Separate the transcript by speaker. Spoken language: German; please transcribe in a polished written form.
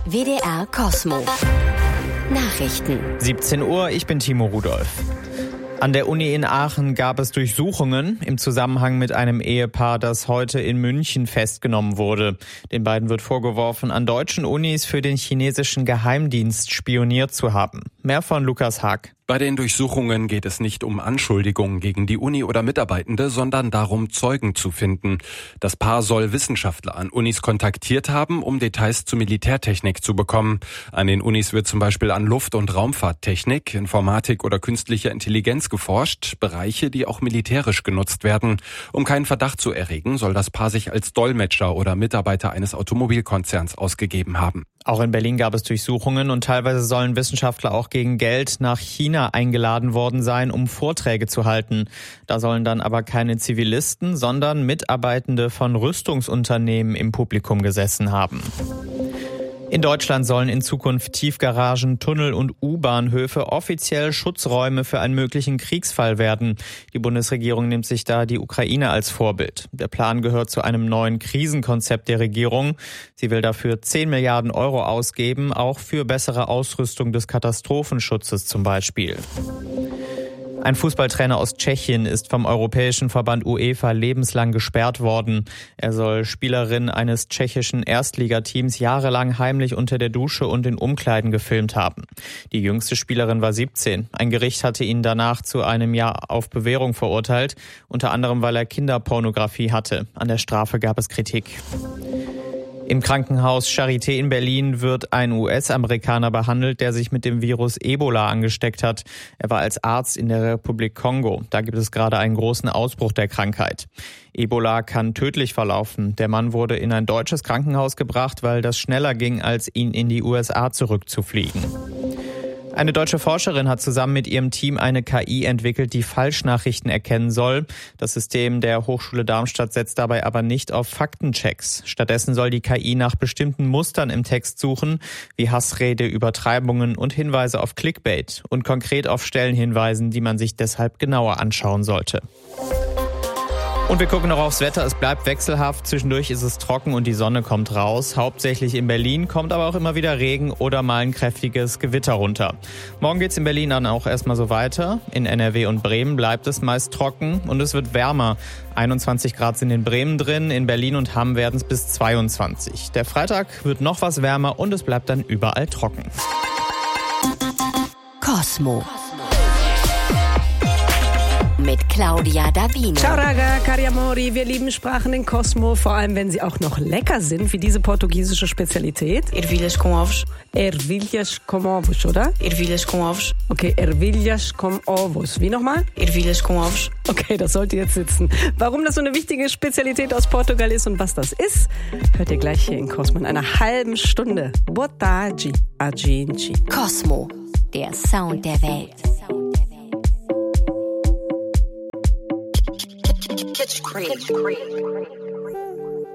Speaker 1: WDR Cosmo. Nachrichten.
Speaker 2: 17 Uhr, ich bin Timo Rudolph. An der Uni in Aachen gab es Durchsuchungen im Zusammenhang mit einem Ehepaar, das heute in München festgenommen wurde. Den beiden wird vorgeworfen, an deutschen Unis für den chinesischen Geheimdienst spioniert zu haben. Mehr von Lukas Haag.
Speaker 3: Bei den Durchsuchungen geht es nicht um Anschuldigungen gegen die Uni oder Mitarbeitende, sondern darum, Zeugen zu finden. Das Paar soll Wissenschaftler an Unis kontaktiert haben, um Details zu Militärtechnik zu bekommen. An den Unis wird zum Beispiel an Luft- und Raumfahrttechnik, Informatik oder künstlicher Intelligenz geforscht, Bereiche, die auch militärisch genutzt werden. Um keinen Verdacht zu erregen, soll das Paar sich als Dolmetscher oder Mitarbeiter eines Automobilkonzerns ausgegeben haben.
Speaker 2: Auch in Berlin gab es Durchsuchungen und teilweise sollen Wissenschaftler auch gegen Geld nach China eingeladen worden sein, um Vorträge zu halten. Da sollen dann aber keine Zivilisten, sondern Mitarbeitende von Rüstungsunternehmen im Publikum gesessen haben. In Deutschland sollen in Zukunft Tiefgaragen, Tunnel und U-Bahnhöfe offiziell Schutzräume für einen möglichen Kriegsfall werden. Die Bundesregierung nimmt sich da die Ukraine als Vorbild. Der Plan gehört zu einem neuen Krisenkonzept der Regierung. Sie will dafür 10 Milliarden Euro ausgeben, auch für bessere Ausrüstung des Katastrophenschutzes zum Beispiel. Ein Fußballtrainer aus Tschechien ist vom Europäischen Verband UEFA lebenslang gesperrt worden. Er soll Spielerinnen eines tschechischen Erstligateams jahrelang heimlich unter der Dusche und in Umkleiden gefilmt haben. Die jüngste Spielerin war 17. Ein Gericht hatte ihn danach zu einem Jahr auf Bewährung verurteilt, unter anderem weil er Kinderpornografie hatte. An der Strafe gab es Kritik. Im Krankenhaus Charité in Berlin wird ein US-Amerikaner behandelt, der sich mit dem Virus Ebola angesteckt hat. Er war als Arzt in der Republik Kongo. Da gibt es gerade einen großen Ausbruch der Krankheit. Ebola kann tödlich verlaufen. Der Mann wurde in ein deutsches Krankenhaus gebracht, weil das schneller ging, als ihn in die USA zurückzufliegen. Eine deutsche Forscherin hat zusammen mit ihrem Team eine KI entwickelt, die Falschnachrichten erkennen soll. Das System der Hochschule Darmstadt setzt dabei aber nicht auf Faktenchecks. Stattdessen soll die KI nach bestimmten Mustern im Text suchen, wie Hassrede, Übertreibungen und Hinweise auf Clickbait und konkret auf Stellen hinweisen, die man sich deshalb genauer anschauen sollte. Und wir gucken noch aufs Wetter. Es bleibt wechselhaft. Zwischendurch ist es trocken und die Sonne kommt raus. Hauptsächlich in Berlin, kommt aber auch immer wieder Regen oder mal ein kräftiges Gewitter runter. Morgen geht's in Berlin dann auch erstmal so weiter. In NRW und Bremen bleibt es meist trocken und es wird wärmer. 21 Grad sind in Bremen drin, in Berlin und Hamm werden es bis 22. Der Freitag wird noch was wärmer und es bleibt dann überall trocken.
Speaker 1: Cosmo. Mit Claudia Davino.
Speaker 4: Ciao raga, cari amori, wir lieben Sprachen in Cosmo, vor allem wenn sie auch noch lecker sind, wie diese portugiesische Spezialität.
Speaker 5: Ervilhas com ovos.
Speaker 4: Ervilhas com ovos, oder?
Speaker 5: Ervilhas com ovos.
Speaker 4: Okay, ervilhas com ovos. Wie nochmal?
Speaker 5: Ervilhas com ovos.
Speaker 4: Okay, das sollte jetzt sitzen. Warum das so eine wichtige Spezialität aus Portugal ist und was das ist, hört ihr gleich hier in Cosmo in einer halben Stunde. Boa tarde, a gente.
Speaker 1: Cosmo, der Sound der Welt.
Speaker 5: It's crazy.